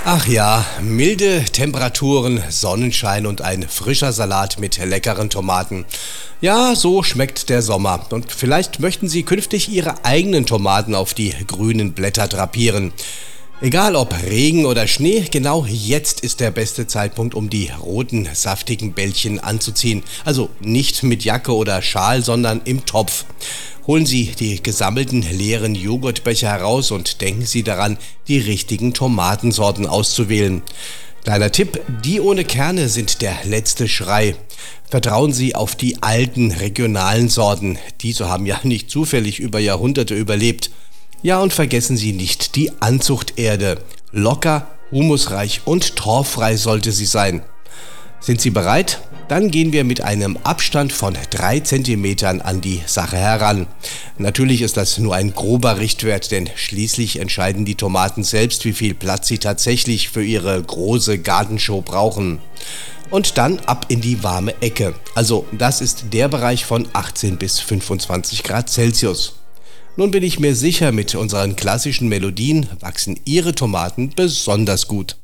Ach ja, milde Temperaturen, Sonnenschein und ein frischer Salat mit leckeren Tomaten. Ja, so schmeckt der Sommer. Und vielleicht möchten Sie künftig Ihre eigenen Tomaten auf die grünen Blätter drapieren. Egal ob Regen oder Schnee, genau jetzt ist der beste Zeitpunkt, um die roten, saftigen Bällchen anzuziehen. Also nicht mit Jacke oder Schal, sondern im Topf. Holen Sie die gesammelten leeren Joghurtbecher heraus und denken Sie daran, die richtigen Tomatensorten auszuwählen. Kleiner Tipp, die ohne Kerne sind der letzte Schrei. Vertrauen Sie auf die alten regionalen Sorten. Diese haben ja nicht zufällig über Jahrhunderte überlebt. Ja, und vergessen Sie nicht die Anzuchterde. Locker, humusreich und torffrei sollte sie sein. Sind Sie bereit? Dann gehen wir mit einem Abstand von 3 Zentimetern an die Sache heran. Natürlich ist das nur ein grober Richtwert, denn schließlich entscheiden die Tomaten selbst, wie viel Platz sie tatsächlich für ihre große Gartenshow brauchen. Und dann ab in die warme Ecke. Also das ist der Bereich von 18 bis 25 Grad Celsius. Nun bin ich mir sicher, mit unseren klassischen Melodien wachsen Ihre Tomaten besonders gut.